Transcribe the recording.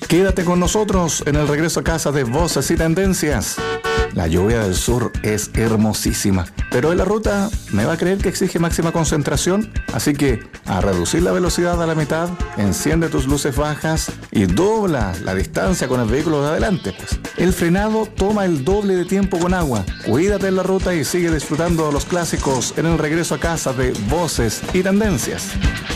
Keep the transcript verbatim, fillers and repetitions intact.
Quédate con nosotros en el regreso a casa de Voces y Tendencias. La lluvia del sur es hermosísima, pero en la ruta me va a creer que exige máxima concentración, así que a reducir la velocidad a la mitad, enciende tus luces bajas y dobla la distancia con el vehículo de adelante. Pues. El frenado toma el doble de tiempo con agua. Cuídate en la ruta y sigue disfrutando los clásicos en el regreso a casa de Voces y Tendencias.